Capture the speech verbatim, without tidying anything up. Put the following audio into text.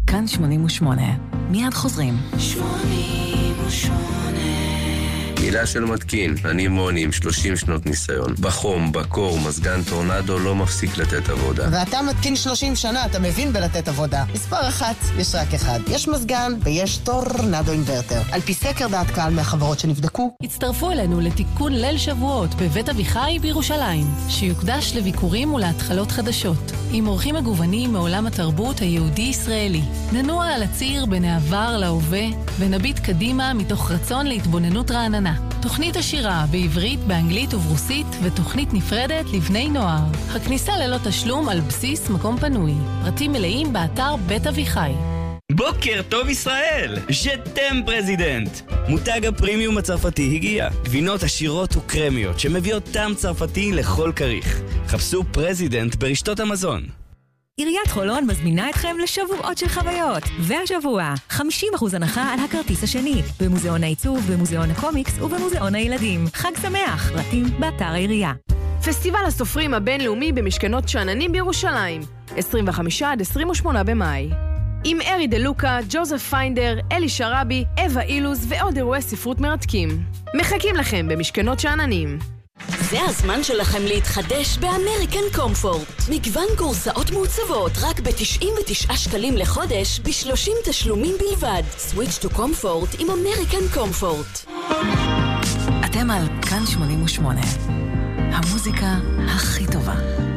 כאן שמונים ושמונה. מיד חוזרים. שמונים ושמונה. מילה של מתקין, אני מוני עם שלושים שנות ניסיון. בחום, בקור, מזגן טורנדו לא מפסיק לתת עבודה. ואתה מתקין שלושים שנה, אתה מבין בלתת עבודה. מספר אחת, יש רק אחד. יש מזגן ויש טורנדו אינברטר. על פי סקר דעת קהל מהחברות שנבדקו. הצטרפו אלינו לתיקון ליל שבועות בבית אביחי בירושלים, שיוקדש לביקורים ולהתחלות חדשות. עם אורחים מגוונים מעולם התרבות היהודי-ישראלי. ננוע על הציר בין העבר להווה, ונביט קדימה מתוך רצון להתבוננות רעננה. תוכנית השירה בעברית, באנגלית וברוסית, ותוכנית נפרדת לבני נוער. הכניסה ללא תשלום על בסיס מקום פנוי. פרטים מלאים באתר בית אביחי. בוקר טוב ישראל! ז'תם פרזידנט! מותג הפרימיום הצרפתי הגיע. גבינות עשירות וקרמיות שמביאות טעם צרפתי לכל כריך. חפשו פרזידנט ברשתות המזון. עיריית חולון מזמינה אתכם לשבועות של חוויות. והשבוע, חמישים אחוז הנחה על הכרטיס השני. במוזיאון העיצוב, במוזיאון הקומיקס ובמוזיאון הילדים. חג שמח, פרטים באתר העירייה. פסטיבל הסופרים הבינלאומי במשכנות שאננים בירושלים. עשרים וחמישה עד עשרים ושמונה במאי. עם ארי דלוקה, ג'וזף פיינדר, אלי שרבי, אווה אילוז ועוד אירועי ספרות מרתקים. מחכים לכם במשכנות שאננים. זה הזמן שלכם להתחדש באמריקן קומפורט. מגוון גורסאות מעוצבות רק ב-תשעים ותשעה שקלים לחודש ב-שלושים תשלומים בלבד. Switch to Comfort עם אמריקן קומפורט. אתם על כאן שמונים ושמונה. המוזיקה הכי טובה.